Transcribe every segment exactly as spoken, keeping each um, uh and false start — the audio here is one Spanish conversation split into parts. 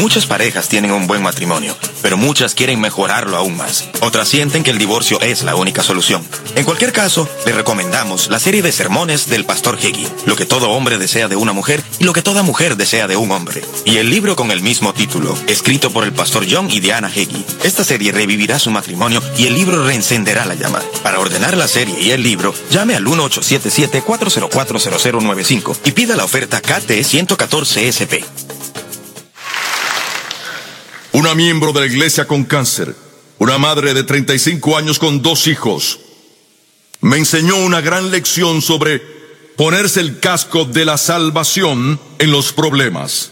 Muchas parejas tienen un buen matrimonio, pero muchas quieren mejorarlo aún más. Otras sienten que el divorcio es la única solución. En cualquier caso, le recomendamos la serie de sermones del Pastor Hagee, Lo que todo hombre desea de una mujer y lo que toda mujer desea de un hombre. Y el libro con el mismo título, escrito por el Pastor John y Diana Hagee. Esta serie revivirá su matrimonio y el libro reencenderá la llama. Para ordenar la serie y el libro, llame al uno ocho siete siete, cuatro cero cuatro, cero cero nueve cinco y pida la oferta K T ciento catorce S P. Una miembro de la iglesia con cáncer, una madre de treinta y cinco años con dos hijos, me enseñó una gran lección sobre ponerse el casco de la salvación en los problemas.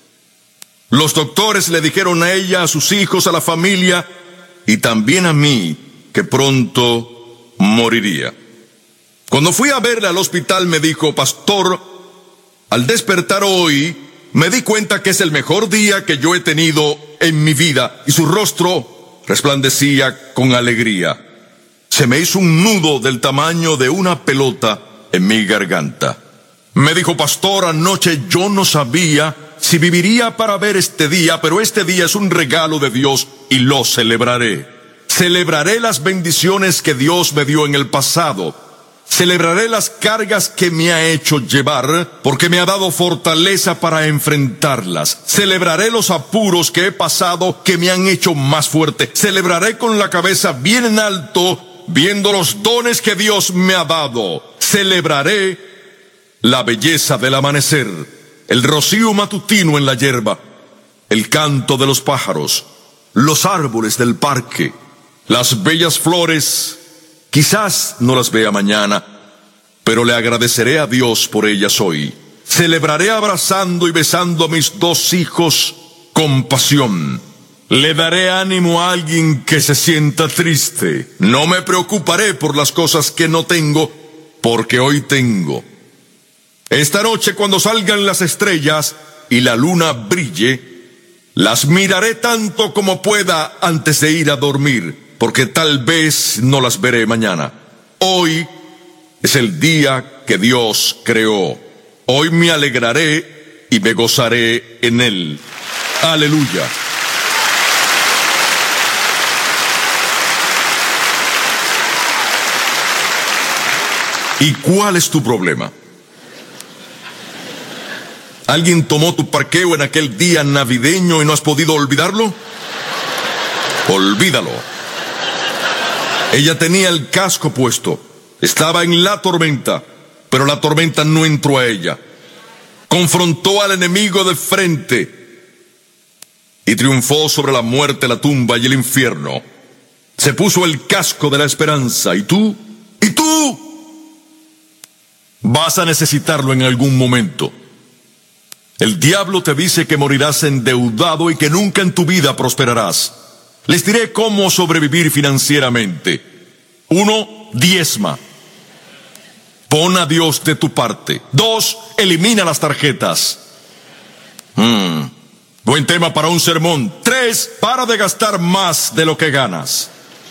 Los doctores le dijeron a ella, a sus hijos, a la familia y también a mí que pronto moriría. Cuando fui a verla al hospital me dijo: pastor, al despertar hoy me di cuenta que es el mejor día que yo he tenido en mi vida, y su rostro resplandecía con alegría. Se me hizo un nudo del tamaño de una pelota en mi garganta. Me dijo: pastor, anoche yo no sabía si viviría para ver este día, pero este día es un regalo de Dios y lo celebraré. Celebraré las bendiciones que Dios me dio en el pasado. Celebraré las cargas que me ha hecho llevar, porque me ha dado fortaleza para enfrentarlas. Celebraré los apuros que he pasado, que me han hecho más fuerte. Celebraré con la cabeza bien en alto, viendo los dones que Dios me ha dado. Celebraré la belleza del amanecer, el rocío matutino en la hierba, el canto de los pájaros, los árboles del parque, las bellas flores. Quizás no las vea mañana, pero le agradeceré a Dios por ellas hoy. Celebraré abrazando y besando a mis dos hijos con pasión. Le daré ánimo a alguien que se sienta triste. No me preocuparé por las cosas que no tengo, porque hoy tengo. Esta noche, cuando salgan las estrellas y la luna brille, las miraré tanto como pueda antes de ir a dormir, porque tal vez no las veré mañana. Hoy es el día que Dios creó. Hoy me alegraré y me gozaré en él. Aleluya. ¿Y cuál es tu problema? ¿Alguien tomó tu parqueo en aquel día navideño y no has podido olvidarlo? Olvídalo. Ella tenía el casco puesto, estaba en la tormenta, pero la tormenta no entró a ella. Confrontó al enemigo de frente y triunfó sobre la muerte, la tumba y el infierno. Se puso el casco de la esperanza. ¿Y tú? ¿Y tú? Vas a necesitarlo en algún momento. El diablo te dice que morirás endeudado y que nunca en tu vida prosperarás. Les diré cómo sobrevivir financieramente. Uno, diezma. Pon a Dios de tu parte. Dos, elimina las tarjetas. Hmm, buen tema para un sermón. Tres, para de gastar más de lo que ganas.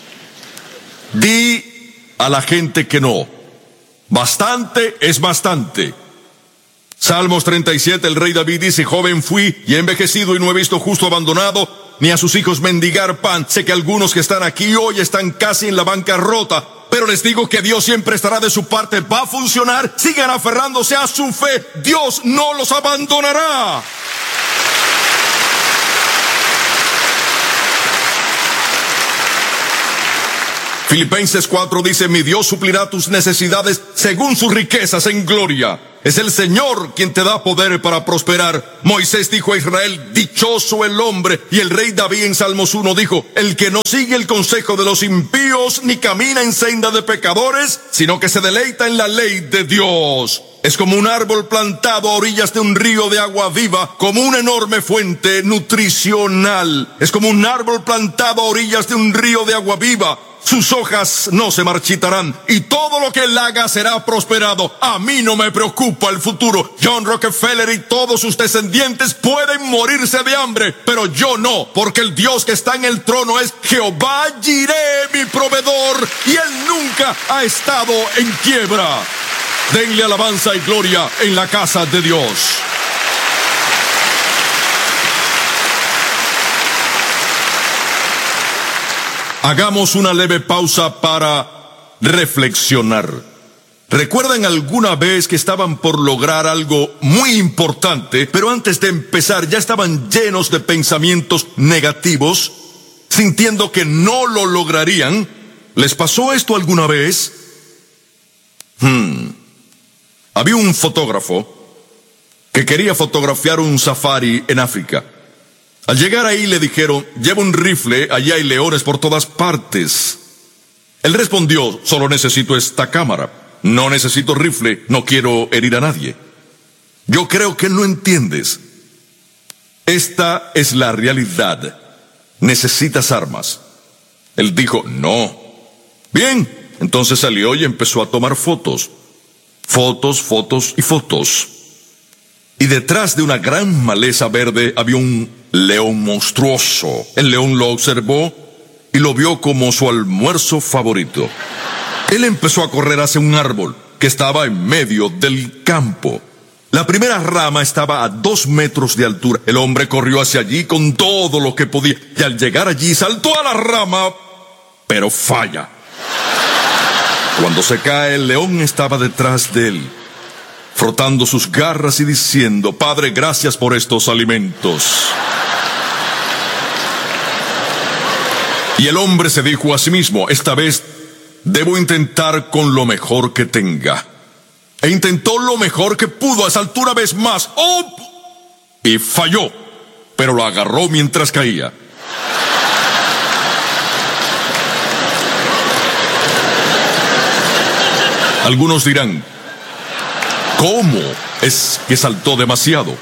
Di a la gente que no. Bastante es bastante. Salmos treinta y siete, el rey David dice: joven fui y he envejecido y no he visto justo abandonado, ni a sus hijos mendigar pan. Sé que algunos que están aquí hoy están casi en la bancarrota, pero les digo que Dios siempre estará de su parte. Va a funcionar. Sigan aferrándose a su fe. Dios no los abandonará. Filipenses cuatro dice: mi Dios suplirá tus necesidades según sus riquezas en gloria. Es el Señor quien te da poder para prosperar. Moisés dijo a Israel: dichoso el hombre. Y el rey David en Salmos uno dijo: el que no sigue el consejo de los impíos, ni camina en senda de pecadores, sino que se deleita en la ley de Dios. Es como un árbol plantado a orillas de un río de agua viva, como una enorme fuente nutricional. Es como un árbol plantado a orillas de un río de agua viva. Sus hojas no se marchitarán y todo lo que él haga será prosperado. A mí no me preocupa el futuro. John Rockefeller y todos sus descendientes pueden morirse de hambre, pero yo no, porque el Dios que está en el trono es Jehová Jireh, mi proveedor, y él nunca ha estado en quiebra. Denle alabanza y gloria en la casa de Dios. Hagamos una leve pausa para reflexionar. ¿Recuerdan alguna vez que estaban por lograr algo muy importante, pero antes de empezar ya estaban llenos de pensamientos negativos, sintiendo que no lo lograrían? ¿Les pasó esto alguna vez? Hmm. Había un fotógrafo que quería fotografiar un safari en África. Al llegar ahí le dijeron: lleva un rifle, allí hay leones por todas partes. Él respondió: solo necesito esta cámara, no necesito rifle, no quiero herir a nadie. Yo creo que no entiendes. Esta es la realidad. Necesitas armas. Él dijo: no. Bien, entonces salió y empezó a tomar fotos. Fotos, fotos y fotos. Y detrás de una gran maleza verde había un león monstruoso. El león lo observó y lo vio como su almuerzo favorito. Él empezó a correr hacia un árbol que estaba en medio del campo. La primera rama estaba a dos metros de altura. El hombre corrió hacia allí con todo lo que podía, y al llegar allí saltó a la rama, pero falla. Cuando se cae, el león estaba detrás de él, frotando sus garras y diciendo: Padre, gracias por estos alimentos. Y el hombre se dijo a sí mismo: esta vez debo intentar con lo mejor que tenga. E intentó lo mejor que pudo, a esa altura vez más. ¡Oh! Y falló, pero lo agarró mientras caía. Algunos dirán: ¿cómo es que saltó demasiado?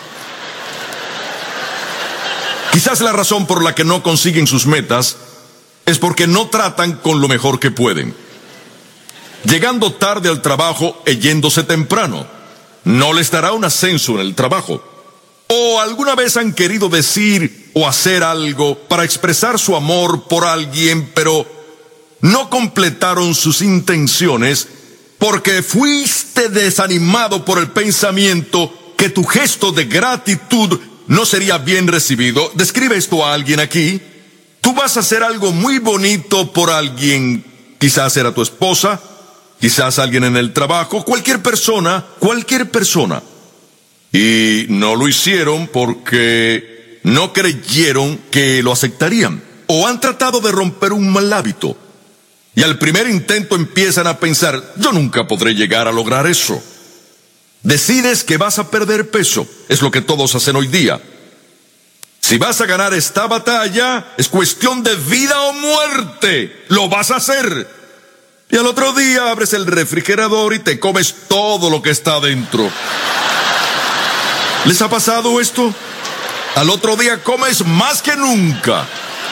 Quizás la razón por la que no consiguen sus metas es porque no tratan con lo mejor que pueden. Llegando tarde al trabajo e yéndose temprano, no les dará un ascenso en el trabajo. ¿O alguna vez han querido decir o hacer algo para expresar su amor por alguien, pero no completaron sus intenciones porque fuiste desanimado por el pensamiento que tu gesto de gratitud no sería bien recibido? Describe esto a alguien aquí. Tú vas a hacer algo muy bonito por alguien, quizás era tu esposa, quizás alguien en el trabajo, cualquier persona, cualquier persona. Y no lo hicieron porque no creyeron que lo aceptarían, o han tratado de romper un mal hábito. Y al primer intento empiezan a pensar: yo nunca podré llegar a lograr eso. Decides que vas a perder peso, es lo que todos hacen hoy día. Si vas a ganar esta batalla, es cuestión de vida o muerte. Lo vas a hacer. Y al otro día abres el refrigerador y te comes todo lo que está dentro. ¿Les ha pasado esto? Al otro día comes más que nunca.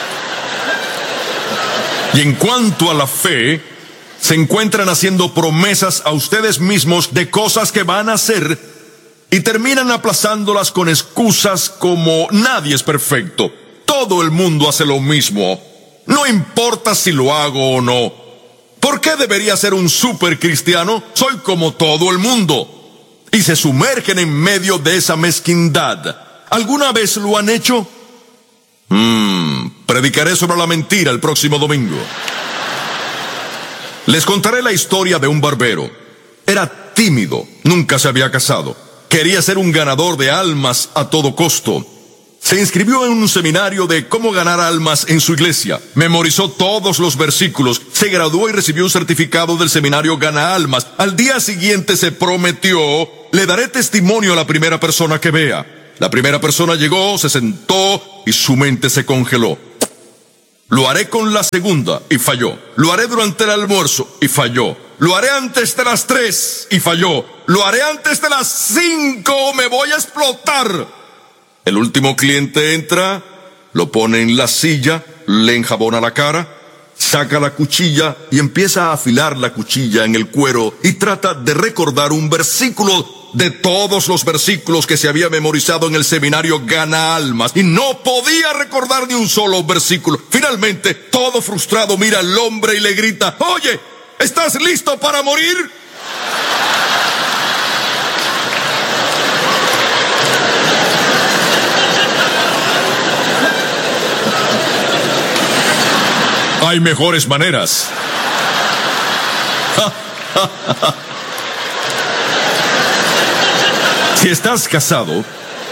Y en cuanto a la fe, se encuentran haciendo promesas a ustedes mismos de cosas que van a hacer y terminan aplazándolas con excusas como: nadie es perfecto, todo el mundo hace lo mismo, no importa si lo hago o no. ¿Por qué debería ser un super cristiano? Soy como todo el mundo. Y se sumergen en medio de esa mezquindad. ¿Alguna vez lo han hecho? Mmm, predicaré sobre la mentira el próximo domingo. Les contaré la historia de un barbero. Era tímido, nunca se había casado. Quería ser un ganador de almas a todo costo. Se inscribió en un seminario de cómo ganar almas en su iglesia. Memorizó todos los versículos. Se graduó y recibió un certificado del seminario Gana Almas. Al día siguiente se prometió: le daré testimonio a la primera persona que vea. La primera persona llegó, se sentó y su mente se congeló. Lo haré con la segunda y falló. Lo haré durante el almuerzo y falló. Lo haré antes de las tres y falló. Lo haré antes de las cinco, me voy a explotar. El último cliente entra, lo pone en la silla, le enjabona la cara, saca la cuchilla y empieza a afilar la cuchilla en el cuero y trata de recordar un versículo de todos los versículos que se había memorizado en el seminario Gana Almas, y no podía recordar ni un solo versículo. Finalmente, todo frustrado, mira al hombre y le grita: oye, ¿estás listo para morir? Hay mejores maneras. Si estás casado,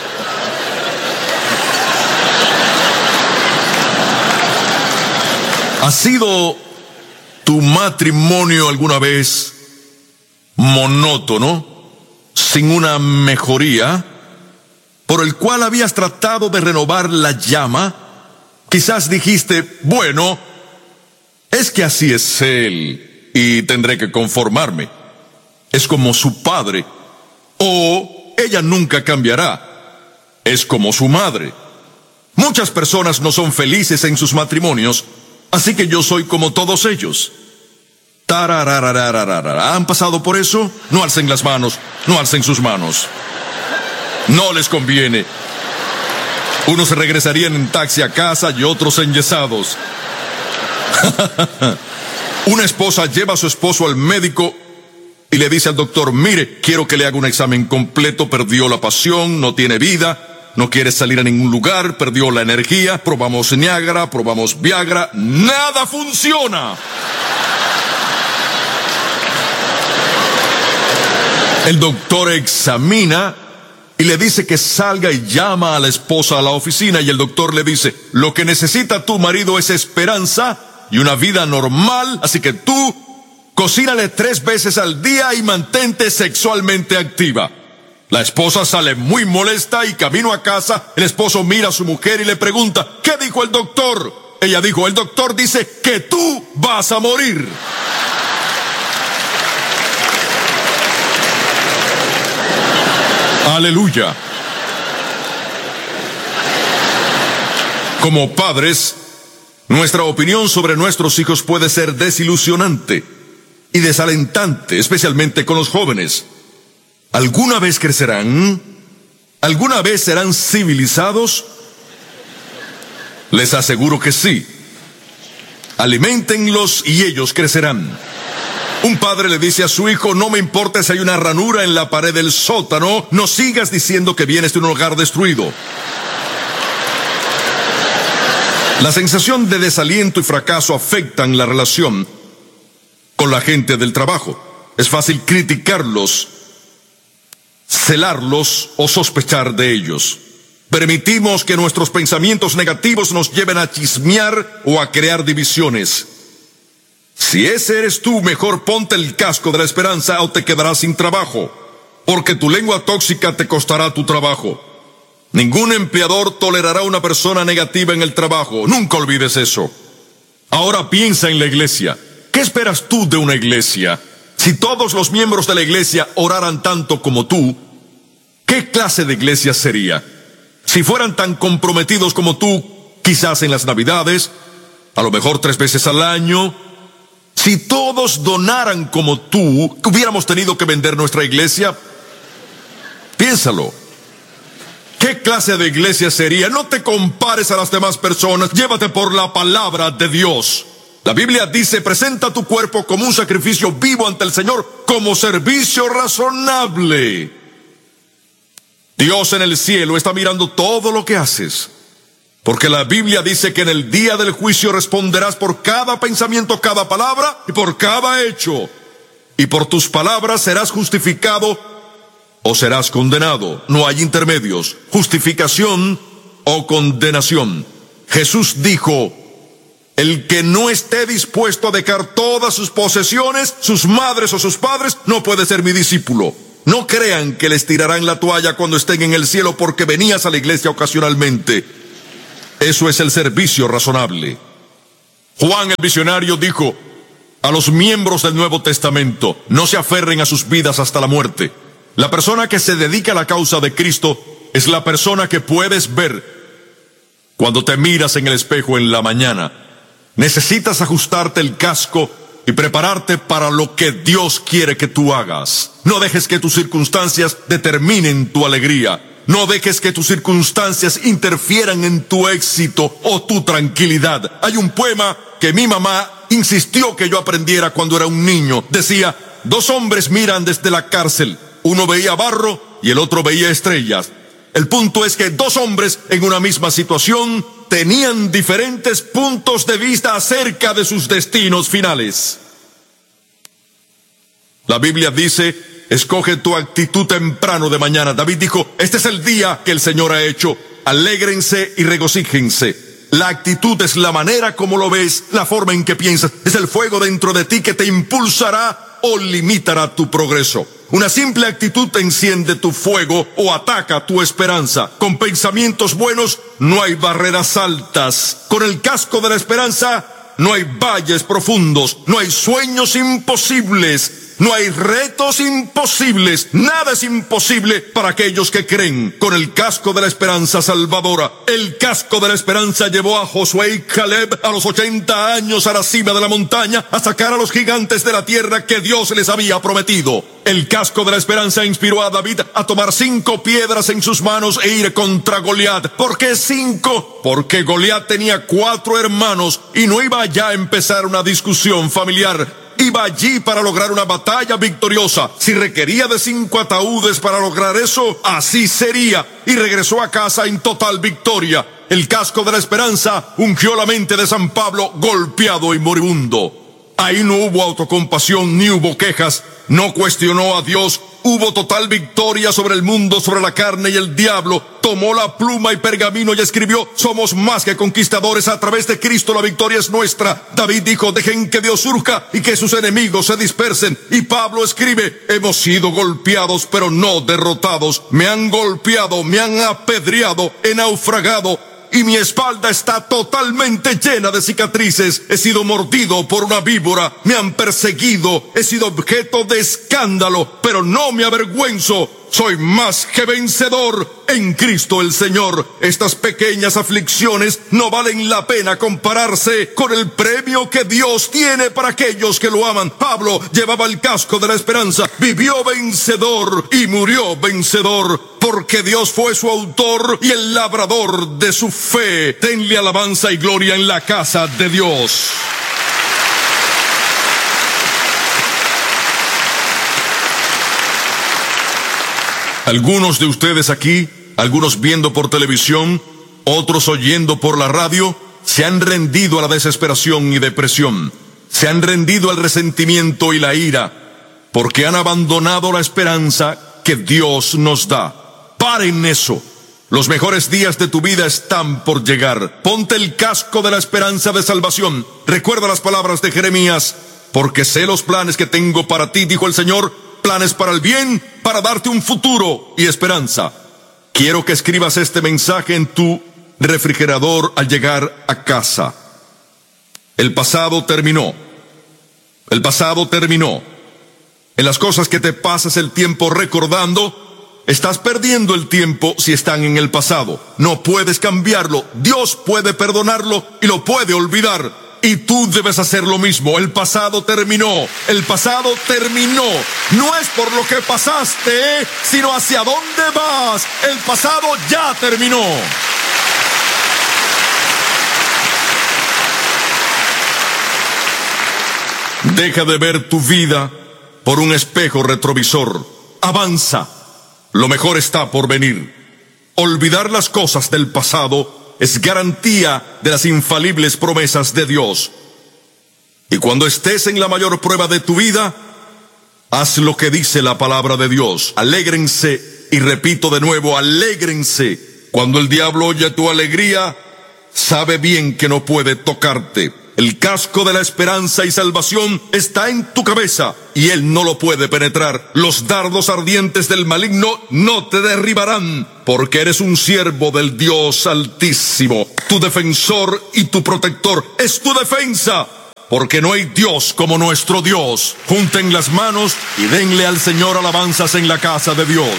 ¿ha sido tu matrimonio alguna vez monótono, sin una mejoría, por el cual habías tratado de renovar la llama? Quizás dijiste, bueno, es que así es él y tendré que conformarme. Es como su padre. O ella nunca cambiará. Es como su madre. Muchas personas no son felices en sus matrimonios, así que yo soy como todos ellos. Tarararararara. ¿Han pasado por eso? No alcen las manos, no alcen sus manos. No les conviene. Unos se regresarían en taxi a casa y otros enyesados. Una esposa lleva a su esposo al médico y le dice al doctor, mire, quiero que le haga un examen completo, perdió la pasión, no tiene vida, no quiere salir a ningún lugar, perdió la energía, probamos Niágara, probamos Viagra, ¡nada funciona! El doctor examina y le dice que salga y llama a la esposa a la oficina, y el doctor le dice, lo que necesita tu marido es esperanza y una vida normal, así que tú cocínale tres veces al día y mantente sexualmente activa. La esposa sale muy molesta y camino a casa, el esposo mira a su mujer y le pregunta, ¿qué dijo el doctor? Ella dijo, el doctor dice que tú vas a morir. Aleluya. Como padres, nuestra opinión sobre nuestros hijos puede ser desilusionante y desalentante, especialmente con los jóvenes. ¿Alguna vez crecerán? ¿Alguna vez serán civilizados? Les aseguro que sí. Aliméntenlos y ellos crecerán. Un padre le dice a su hijo, no me importa si hay una ranura en la pared del sótano, no sigas diciendo que vienes de un hogar destruido. La sensación de desaliento y fracaso afectan la relación con la gente del trabajo. Es fácil criticarlos, celarlos o sospechar de ellos. Permitimos que nuestros pensamientos negativos nos lleven a chismear o a crear divisiones. Si ese eres tú, mejor ponte el casco de la esperanza o te quedarás sin trabajo, porque tu lengua tóxica te costará tu trabajo. Ningún empleador tolerará una persona negativa en el trabajo, nunca olvides eso. Ahora piensa en la iglesia. ¿Qué esperas tú de una iglesia? Si todos los miembros de la iglesia oraran tanto como tú, ¿qué clase de iglesia sería? Si fueran tan comprometidos como tú, quizás en las Navidades, a lo mejor tres veces al año. Si todos donaran como tú, ¿hubiéramos tenido que vender nuestra iglesia? Piénsalo. ¿Qué clase de iglesia sería? No te compares a las demás personas, llévate por la palabra de Dios. La Biblia dice, presenta tu cuerpo como un sacrificio vivo ante el Señor, como servicio razonable. Dios en el cielo está mirando todo lo que haces. Porque la Biblia dice que en el día del juicio responderás por cada pensamiento, cada palabra y por cada hecho. Y por tus palabras serás justificado o serás condenado. No hay intermedios, justificación o condenación. Jesús dijo, el que no esté dispuesto a dejar todas sus posesiones, sus madres o sus padres, no puede ser mi discípulo. No crean que les tirarán la toalla cuando estén en el cielo porque venías a la iglesia ocasionalmente. Eso es el servicio razonable. Juan el visionario dijo a los miembros del Nuevo Testamento, no se aferren a sus vidas hasta la muerte. La persona que se dedica a la causa de Cristo es la persona que puedes ver cuando te miras en el espejo en la mañana. Necesitas ajustarte el casco y prepararte para lo que Dios quiere que tú hagas. No dejes que tus circunstancias determinen tu alegría. No dejes que tus circunstancias interfieran en tu éxito o tu tranquilidad. Hay un poema que mi mamá insistió que yo aprendiera cuando era un niño. Decía, dos hombres miran desde la cárcel. Uno veía barro y el otro veía estrellas. El punto es que dos hombres en una misma situación tenían diferentes puntos de vista acerca de sus destinos finales. La Biblia dice: escoge tu actitud temprano de mañana. David dijo: este es el día que el Señor ha hecho, alégrense y regocíjense. La actitud es la manera como lo ves, la forma en que piensas, es el fuego dentro de ti que te impulsará o limitará tu progreso. Una simple actitud enciende tu fuego o ataca tu esperanza. Con pensamientos buenos no hay barreras altas. Con el casco de la esperanza no hay valles profundos, no hay sueños imposibles. No hay retos imposibles, nada es imposible para aquellos que creen. Con el casco de la esperanza salvadora, el casco de la esperanza llevó a Josué y Caleb a los ochenta años a la cima de la montaña a sacar a los gigantes de la tierra que Dios les había prometido. El casco de la esperanza inspiró a David a tomar cinco piedras en sus manos e ir contra Goliat. ¿Por qué cinco? Porque Goliat tenía cuatro hermanos y no iba ya a empezar una discusión familiar. Iba allí para lograr una batalla victoriosa. Si requería de cinco ataúdes para lograr eso, así sería. Y regresó a casa en total victoria. El casco de la esperanza ungió la mente de San Pablo, golpeado y moribundo. Ahí no hubo autocompasión ni hubo quejas. No cuestionó a Dios. Hubo total victoria sobre el mundo, sobre la carne y el diablo. Tomó la pluma y pergamino y escribió: somos más que conquistadores, a través de Cristo la victoria es nuestra. David dijo: dejen que Dios surja y que sus enemigos se dispersen. Y Pablo escribe: hemos sido golpeados pero no derrotados. Me han golpeado, me han apedreado, he naufragado y mi espalda está totalmente llena de cicatrices. He sido mordido por una víbora, me han perseguido, he sido objeto de escándalo, pero no me avergüenzo. Soy más que vencedor en Cristo el Señor. Estas pequeñas aflicciones no valen la pena compararse con el premio que Dios tiene para aquellos que lo aman. Pablo llevaba el casco de la esperanza, vivió vencedor y murió vencedor, porque Dios fue su autor y el labrador de su fe. Denle alabanza y gloria en la casa de Dios. Algunos de ustedes aquí, algunos viendo por televisión, otros oyendo por la radio, se han rendido a la desesperación y depresión. Se han rendido al resentimiento y la ira, porque han abandonado la esperanza que Dios nos da. Paren eso. Los mejores días de tu vida están por llegar. Ponte el casco de la esperanza de salvación. Recuerda las palabras de Jeremías: porque sé los planes que tengo para ti, dijo el Señor, planes para el bien, para darte un futuro y esperanza. Quiero que escribas este mensaje en tu refrigerador al llegar a casa. El pasado terminó. El pasado terminó. En las cosas que te pasas el tiempo recordando, estás perdiendo el tiempo si están en el pasado. No puedes cambiarlo. Dios puede perdonarlo y lo puede olvidar. Y tú debes hacer lo mismo. El pasado terminó. El pasado terminó. No es por lo que pasaste, sino hacia dónde vas. El pasado ya terminó. Deja de ver tu vida por un espejo retrovisor. Avanza. Lo mejor está por venir. Olvidar las cosas del pasado es garantía de las infalibles promesas de Dios. Y cuando estés en la mayor prueba de tu vida, haz lo que dice la palabra de Dios. Alégrense, y repito de nuevo, alégrense. Cuando el diablo oye tu alegría, sabe bien que no puede tocarte. El casco de la esperanza y salvación está en tu cabeza y él no lo puede penetrar. Los dardos ardientes del maligno no te derribarán, porque eres un siervo del Dios Altísimo. Tu defensor y tu protector es tu defensa, porque no hay Dios como nuestro Dios. Junten las manos y denle al Señor alabanzas en la casa de Dios.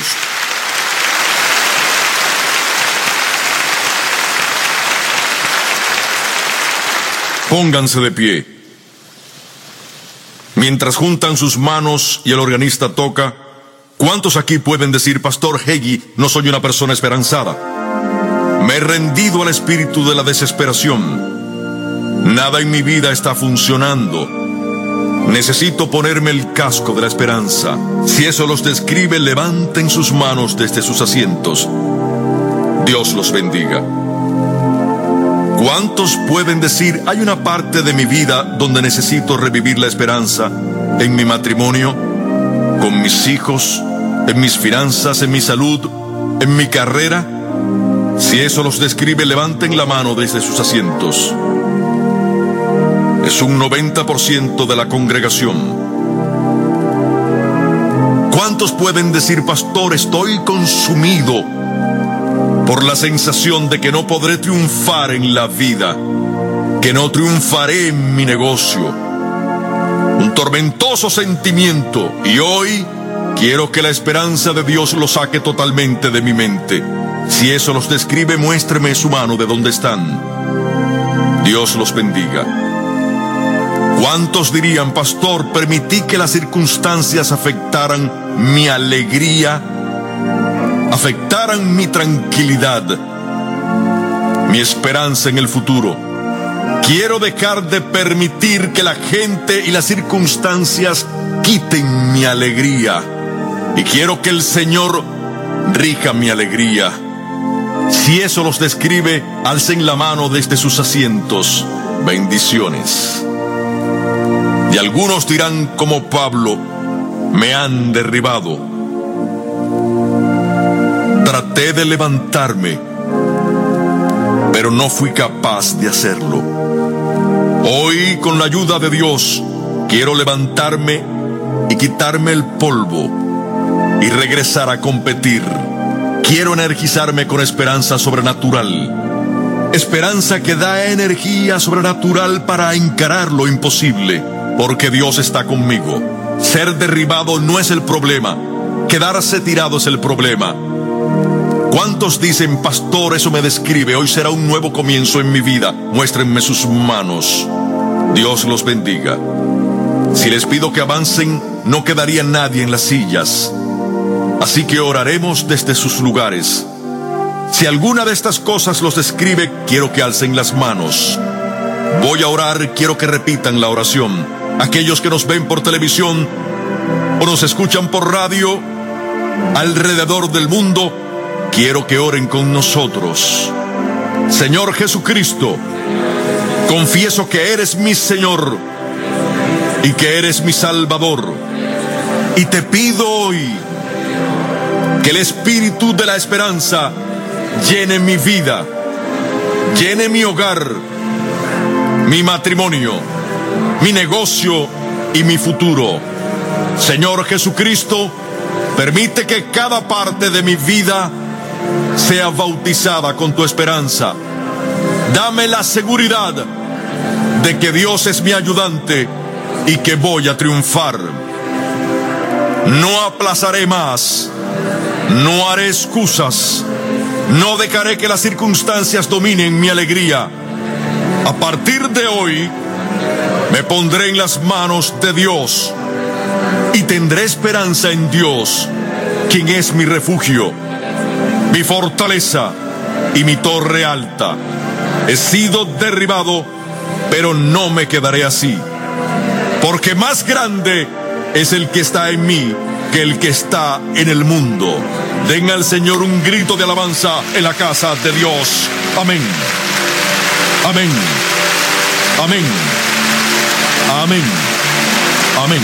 Pónganse de pie. Mientras juntan sus manos y el organista toca, ¿cuántos aquí pueden decir: Pastor Hagee, no soy una persona esperanzada? Me he rendido al espíritu de la desesperación. Nada en mi vida está funcionando. Necesito ponerme el casco de la esperanza. Si eso los describe, levanten sus manos desde sus asientos. Dios los bendiga. ¿Cuántos pueden decir, hay una parte de mi vida donde necesito revivir la esperanza? En mi matrimonio, con mis hijos, en mis finanzas, en mi salud, en mi carrera. Si eso los describe, levanten la mano desde sus asientos. Es un noventa por ciento de la congregación. ¿Cuántos pueden decir, pastor, estoy consumido por la sensación de que no podré triunfar en la vida, que no triunfaré en mi negocio? Un tormentoso sentimiento, y hoy quiero que la esperanza de Dios lo saque totalmente de mi mente. Si eso los describe, muéstreme su mano de donde están. Dios los bendiga. ¿Cuántos dirían, pastor, permití que las circunstancias afectaran mi alegría, afectaran mi tranquilidad, mi esperanza en el futuro? Quiero dejar de permitir que la gente y las circunstancias quiten mi alegría, y quiero que el Señor rija mi alegría. Si eso los describe, alcen la mano desde sus asientos. Bendiciones. Y algunos dirán como Pablo, me han derribado. Traté de levantarme, pero no fui capaz de hacerlo. Hoy, con la ayuda de Dios, quiero levantarme y quitarme el polvo y regresar a competir. Quiero energizarme con esperanza sobrenatural. Esperanza que da energía sobrenatural para encarar lo imposible, porque Dios está conmigo. Ser derribado no es el problema, quedarse tirado es el problema. ¿Cuántos dicen, pastor, eso me describe, hoy será un nuevo comienzo en mi vida? Muéstrenme sus manos. Dios los bendiga. Si les pido que avancen, no quedaría nadie en las sillas. Así que oraremos desde sus lugares. Si alguna de estas cosas los describe, quiero que alcen las manos. Voy a orar, quiero que repitan la oración. Aquellos que nos ven por televisión o nos escuchan por radio alrededor del mundo, quiero que oren con nosotros. Señor Jesucristo, confieso que eres mi Señor y que eres mi Salvador. Y te pido hoy que el espíritu de la esperanza llene mi vida, llene mi hogar, mi matrimonio, mi negocio y mi futuro. Señor Jesucristo, permite que cada parte de mi vida sea bautizada con tu esperanza. Dame la seguridad de que Dios es mi ayudante y que voy a triunfar. No aplazaré más, no haré excusas, no dejaré que las circunstancias dominen mi alegría. A partir de hoy, me pondré en las manos de Dios y tendré esperanza en Dios, quien es mi refugio, mi fortaleza y mi torre alta. He sido derribado, pero no me quedaré así, porque más grande es el que está en mí que el que está en el mundo. Den al Señor un grito de alabanza en la casa de Dios. Amén. Amén. Amén. Amén. Amén.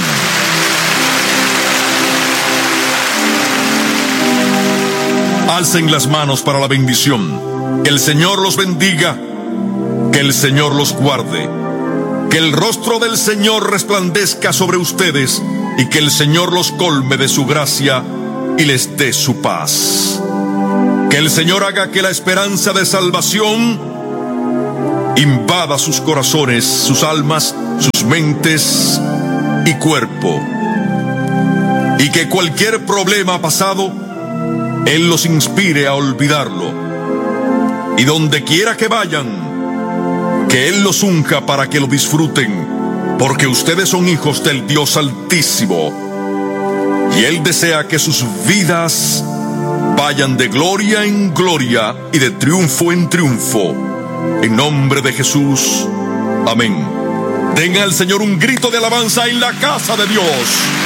Alcen las manos para la bendición. Que el Señor los bendiga, que el Señor los guarde, que el rostro del Señor resplandezca sobre ustedes y que el Señor los colme de su gracia y les dé su paz. Que el Señor haga que la esperanza de salvación invada sus corazones, sus almas, sus mentes y cuerpo, y que cualquier problema pasado Él los inspire a olvidarlo, y donde quiera que vayan, que Él los unja para que lo disfruten, porque ustedes son hijos del Dios Altísimo, y Él desea que sus vidas vayan de gloria en gloria y de triunfo en triunfo. En nombre de Jesús, amén. Den al Señor un grito de alabanza en la casa de Dios.